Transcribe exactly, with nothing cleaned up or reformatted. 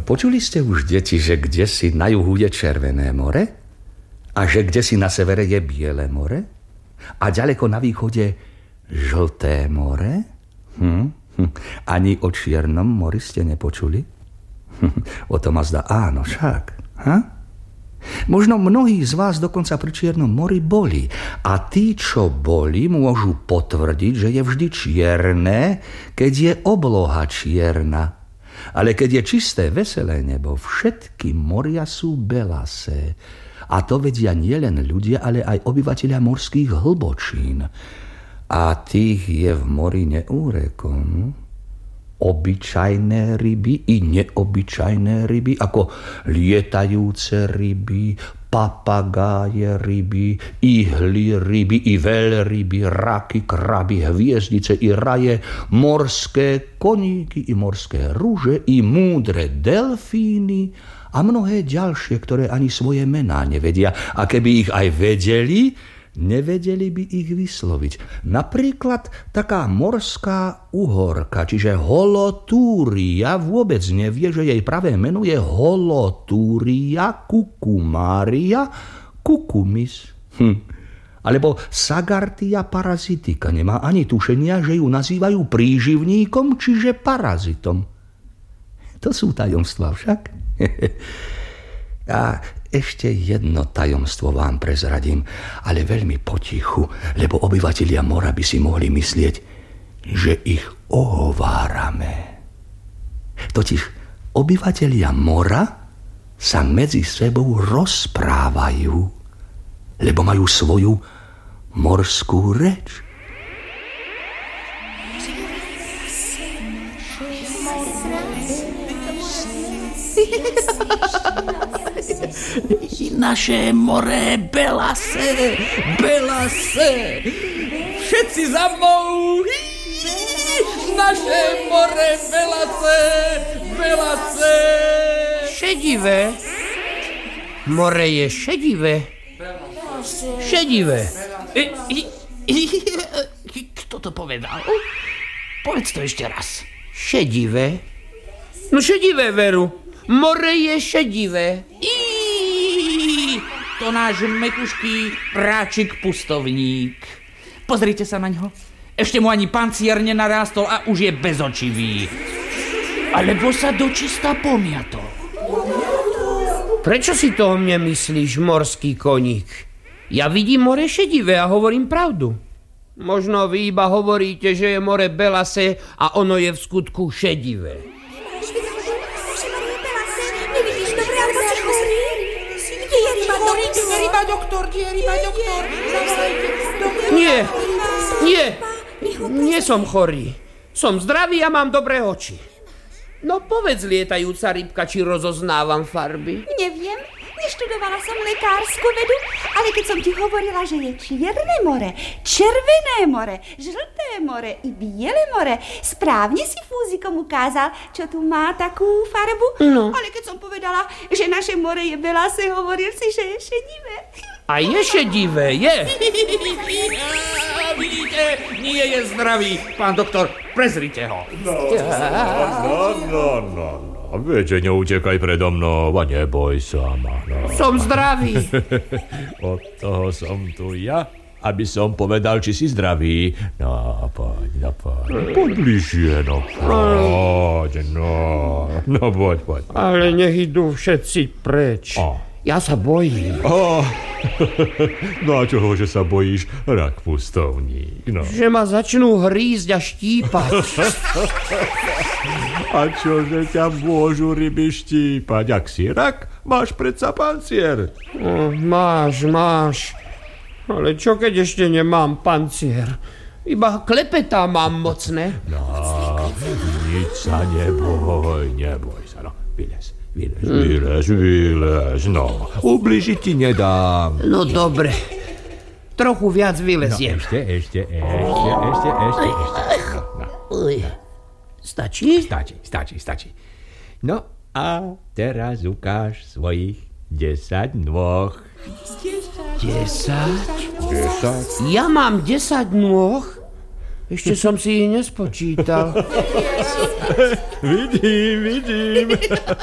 Počuli ste už, deti, že kdesi na juhu je Červené more? A že kdesi na severe je Biele more? A ďaleko na východe Žlté more? Hm? Hm. Ani o Čiernom mori ste nepočuli? Hm. O tom ma zdá áno, však. Ha? Možno mnohí z vás dokonca pri Čiernom mori boli. A tí, čo boli, môžu potvrdiť, že je vždy čierne, keď je obloha čierna. Ale keď je čisté, veselé nebo, všetky moria sú belasé. A to vedia nielen ľudia, ale aj obyvatelia morských hlbočín. A tých je v mori neúrekom. Obyčajné ryby i neobyčajné ryby, ako lietajúce ryby, papagáje ryby, ihly ryby i veľryby, raky, kraby, hviezdice i raje, morské koníky i morské rúže i múdre delfíny a mnohé ďalšie, ktoré ani svoje mená nevedia. A keby ich aj vedeli, nevedeli by ich vysloviť. Napríklad taká morská uhorka, čiže holotúria, vôbec nevie, že jej pravé meno je holotúria cucumaria cucumis. Hm. Alebo Sagartia parazitika nemá ani tušenia, že ju nazývajú príživníkom, čiže parazitom. To sú tajomstvá však. A ešte jedno tajomstvo vám prezradím, ale veľmi potichu, lebo obyvatelia mora by si mohli myslieť, že ich ohovárame. Totiž obyvatelia mora sa medzi sebou rozprávajú, lebo majú svoju morskú reč. Naše more belasé, belasé. Všetci za mnou. Naše more belasé, belasé. Šedivé. More je šedivé. Šedivé. Kto to povedal? Povedz to ešte raz. Šedivé? No šedivé, veru. More je šedivé. To náš mekušký práčik pustovník. Pozrite sa na ňo. Ešte mu ani pancier nenarástol a už je bezočivý. Alebo sa dočista pomiatol. Prečo si to o mne myslíš, morský koník? Ja vidím more šedivé a hovorím pravdu. Možno vy iba hovoríte, že je more belasé a ono je v skutku šedivé. Ryba doktor, kde je ryba doktor? Nie, nie, nie som chorý. Som zdravý a mám dobré oči. No povedz, lietajúca rybka, či rozoznávam farby. Neviem, neštudovala som lekárskú vedu, ale keď som ti hovorila, že je Čierne more, Červené more, Žlté more i Biele more, správne si fúzikom ukázal, čo tu má takú farbu. No. Ale keď som povedala, že naše more je belasé, hovoril si, že je šedivé. A je šedivé, je. A vidíte, nie je zdravý. Pán doktor, prezrite ho. No, no, no, no, no. Viete, neutekaj predo mnou a neboj sa ma. No. Som zdravý. Od toho som tu ja, aby som povedal, či si zdravý. No, poď, no poď. Poď bližšie, no poď, no. No poď, poď. Ale nech idú všetci preč. Oh. Ja sa bojím. Oh. No a čoho, že sa bojíš, rak pustovník, no. Že ma začnú hrízť a štípať. A čože ťa môžu ryby štípať? Ak si rak, máš predsa pancier. Oh, máš, máš. Ale čo keď ešte nemám pancier? Iba klepetá mám mocné. No, nič sa neboj, neboj sa, no, vylez. Vylez, vylez, vylez, no. Ubližiť ti nedám. No dobre. Trochu viac vyleziem. No, ešte, ešte, ešte, ešte, ešte, ešte. No, no. Stačí? Stačí, stačí, stačí. No a teraz ukáž svojich desať nôh. Desať? Desať? Ja mám desať nôh? Ešte som si ich nespočítal. Vidím, vidím.